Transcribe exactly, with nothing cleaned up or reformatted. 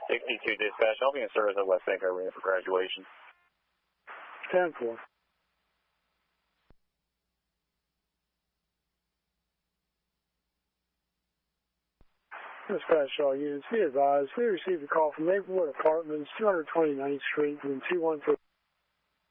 sixty-two dispatch, I'll be in service at West Bank Arena for graduation. ten four. Dispatch all units, be advised, we received a call from Maplewood Apartments, two twenty-ninth Street, room two one three.